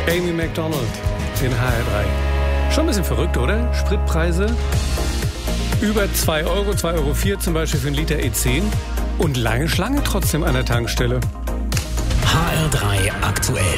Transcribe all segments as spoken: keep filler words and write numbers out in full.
Amy Macdonald in H R drei. Schon ein bisschen verrückt, oder? Spritpreise über zwei Euro, zwei Euro vier zum Beispiel für einen Liter E zehn und lange Schlange trotzdem an der Tankstelle. H R drei aktuell.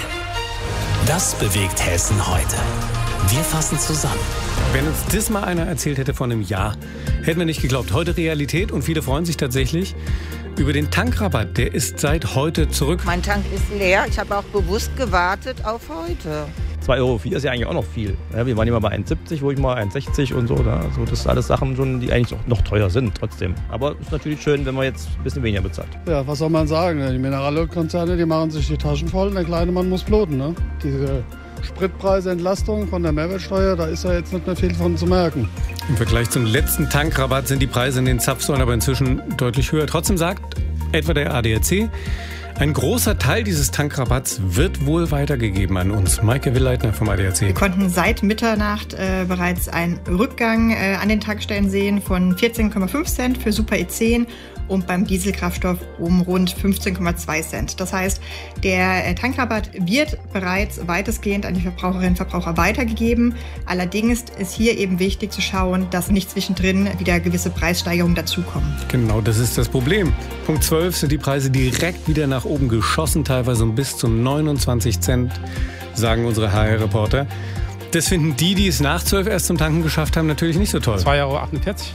Das bewegt Hessen heute. Wir fassen zusammen. Wenn uns das mal einer erzählt hätte vor einem Jahr, hätten wir nicht geglaubt. Heute Realität und viele freuen sich tatsächlich über den Tankrabatt. Der ist seit heute zurück. Mein Tank ist leer. Ich habe auch bewusst gewartet auf heute. zwei Euro vier ist ja eigentlich auch noch viel. Ja, wir waren immer bei eins siebzig, wo ich mal eins sechzig und so. Da. Also das sind alles Sachen, schon, die eigentlich noch, noch teuer sind trotzdem. Aber es ist natürlich schön, wenn man jetzt ein bisschen weniger bezahlt. Ja, was soll man sagen? Die Mineralölkonzerne, die machen sich die Taschen voll. Der kleine Mann muss bluten. Ne? Diese Spritpreisentlastung von der Mehrwertsteuer, da ist ja jetzt nicht mehr viel von zu merken. Im Vergleich zum letzten Tankrabatt sind die Preise in den Zapfsäulen aber inzwischen deutlich höher. Trotzdem sagt etwa der A D A C, ein großer Teil dieses Tankrabatts wird wohl weitergegeben an uns. Maike Willleitner vom A D A C. Wir konnten seit Mitternacht äh, bereits einen Rückgang äh, an den Tankstellen sehen von vierzehn Komma fünf Cent für Super E zehn und beim Dieselkraftstoff um rund fünfzehn Komma zwei Cent. Das heißt, der äh, Tankrabatt wird bereits weitestgehend an die Verbraucherinnen und Verbraucher weitergegeben. Allerdings ist hier eben wichtig zu schauen, dass nicht zwischendrin wieder gewisse Preissteigerungen dazukommen. Genau, das ist das Problem. Punkt zwölf sind die Preise direkt wieder nach oben geschossen, teilweise um bis zu neunundzwanzig Cent, sagen unsere H R-Reporter. Das finden die, die es nach zwölf erst zum Tanken geschafft haben, natürlich nicht so toll. zwei Euro achtundvierzig.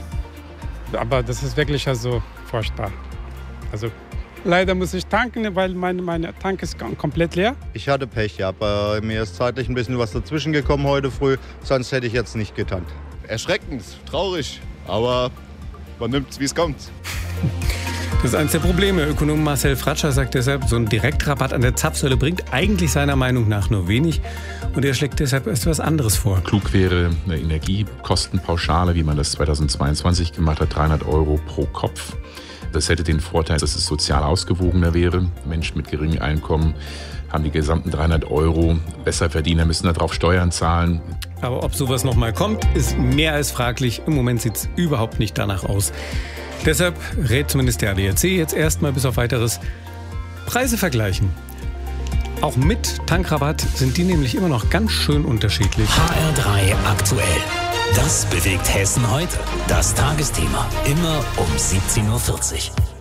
Aber das ist wirklich also furchtbar. Also leider muss ich tanken, weil mein, mein Tank ist komplett leer. Ich hatte Pech, aber mir ist zeitlich ein bisschen was dazwischen gekommen heute früh. Sonst hätte ich jetzt nicht getankt. Erschreckend, traurig, aber man nimmt es, wie es kommt. Das ist eines der Probleme. Ökonom Marcel Fratscher sagt deshalb, so ein Direktrabatt an der Zapfsäule bringt eigentlich seiner Meinung nach nur wenig. Und er schlägt deshalb erst was anderes vor. Klug wäre eine Energiekostenpauschale, wie man das zweitausendzweiundzwanzig gemacht hat, dreihundert Euro pro Kopf. Das hätte den Vorteil, dass es sozial ausgewogener wäre. Menschen mit geringem Einkommen haben die gesamten dreihundert Euro. Besserverdiener müssen darauf Steuern zahlen. Aber ob sowas nochmal kommt, ist mehr als fraglich. Im Moment sieht es überhaupt nicht danach aus. Deshalb rät zumindest der A D A C jetzt erstmal bis auf Weiteres Preise vergleichen. Auch mit Tankrabatt sind die nämlich immer noch ganz schön unterschiedlich. H R drei aktuell. Das bewegt Hessen heute. Das Tagesthema. Immer um siebzehn Uhr vierzig.